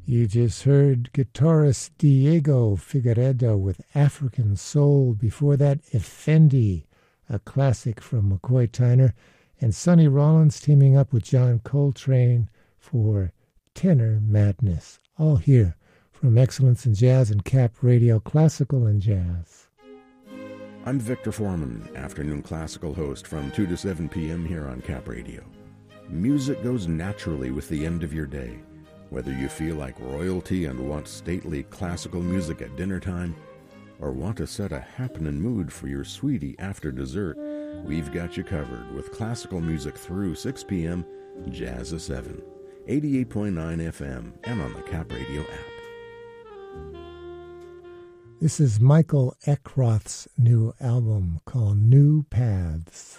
You just heard guitarist Diego Figueredo with African Soul. Before that, Effendi, a classic from McCoy Tyner, and Sonny Rollins teaming up with John Coltrane for Tenor Madness. All here from Excellence in Jazz and Cap Radio, Classical and Jazz. I'm Victor Foreman, afternoon classical host from 2 to 7 p.m. here on Cap Radio. Music goes naturally with the end of your day. Whether you feel like royalty and want stately classical music at dinner time, or want to set a happening mood for your sweetie after dessert, we've got you covered with classical music through 6 p.m., Jazz at 7, 88.9 FM, and on the Cap Radio app. This is Michael Eckroth's new album called New Paths.